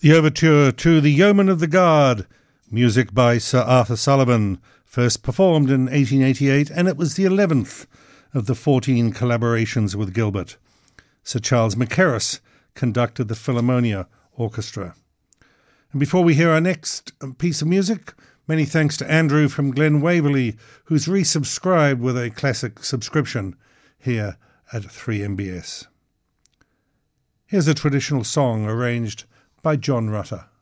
The overture to The Yeoman of the Guard, music by Sir Arthur Sullivan, first performed in 1888, and it was the 11th of the 14 collaborations with Gilbert. Sir Charles Mackerras conducted the Philharmonia Orchestra. And before we hear our next piece of music, many thanks to Andrew from Glen Waverley, who's resubscribed with a classic subscription here at 3MBS. Here's a traditional song arranged by John Rutter.